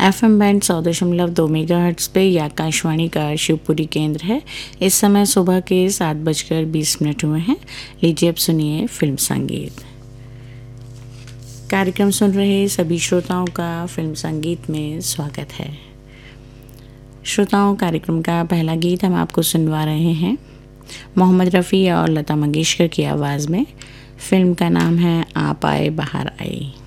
FM band 100.2 megahertz पे ये आकाशवाणी का शिवपुरी केंद्र है। इस समय सुबह के 7:20 हुए हैं। लीजिए अब सुनिए फिल्म संगीत। कार्यक्रम सुन रहे सभी श्रोताओं का फिल्म संगीत में स्वागत है। श्रोताओं, कार्यक्रम का पहला गीत हम आपको सुनवा रहे हैं मोहम्मद रफ़ी और लता मंगेशकर की आवाज़ में। फिल्म का नाम है आप आए बाहर आए।